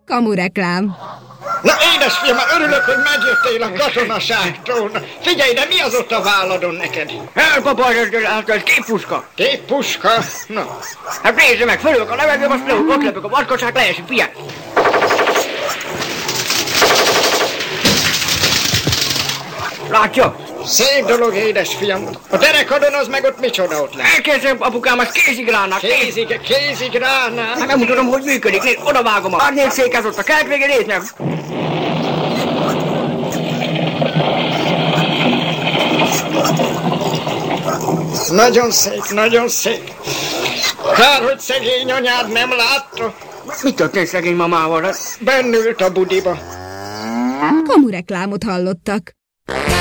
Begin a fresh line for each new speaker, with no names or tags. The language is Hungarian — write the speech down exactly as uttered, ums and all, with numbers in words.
Kamureklám.
Na édesfiam, már örülök, hogy megjöttél a katonaságtól. Figyelj, de mi az ott a válladon neked?
Hát papa, ez képpuska.
Képpuska? Na.
Hát nézd meg, fölülök a levegőm, azt lövök, ott lepök a vadkocság, leesik, figyelj. Látja?
Szép dolog, édesfiam. A derekadon az meg ott micsoda ott lesz?
Elkezdem, apukám, az kézigránát.
Kézig, kézigránát?
Hát nem tudom, hogy működik. Nézd, oda vágom a árnyékszék, ez ott a kert végén, nézd meg.
Nagyon szép, nagyon szép. Kár, hogy szegény anyád nem látta.
Mit történt szegény mamával?
Bennült a budiba.
Kamureklámot hallottak.